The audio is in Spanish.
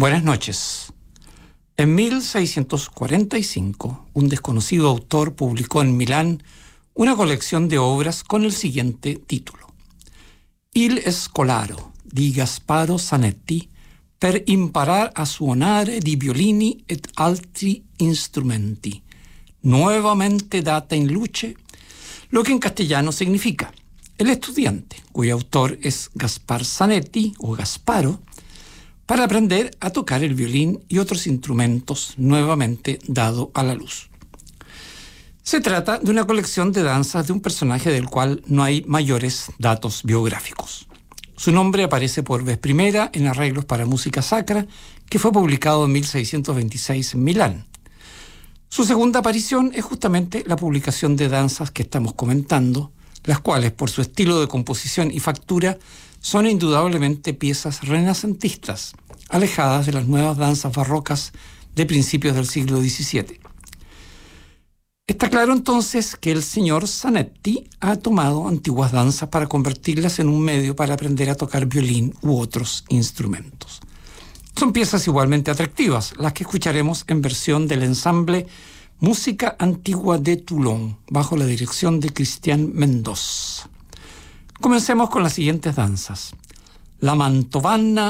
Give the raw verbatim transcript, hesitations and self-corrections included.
Buenas noches. En mil seiscientos cuarenta y cinco, un desconocido autor publicó en Milán una colección de obras con el siguiente título: Il Scolaro di Gasparo Zanetti per imparare a suonare di violini et altri strumenti, nuevamente data in luce, lo que en castellano significa El estudiante, cuyo autor es Gaspar Zanetti o Gasparo, para aprender a tocar el violín y otros instrumentos nuevamente dado a la luz. Se trata de una colección de danzas de un personaje del cual no hay mayores datos biográficos. Su nombre aparece por vez primera en Arreglos para música sacra, que fue publicado en mil seiscientos veintiséis en Milán. Su segunda aparición es justamente la publicación de danzas que estamos comentando, las cuales, por su estilo de composición y factura, son indudablemente piezas renacentistas, alejadas de las nuevas danzas barrocas de principios del siglo diecisiete. Está claro entonces que el señor Zanetti ha tomado antiguas danzas para convertirlas en un medio para aprender a tocar violín u otros instrumentos. Son piezas igualmente atractivas, las que escucharemos en versión del ensamble Música Antigua de Toulon, bajo la dirección de Cristian Mendoz. Comencemos con las siguientes danzas: la Mantovana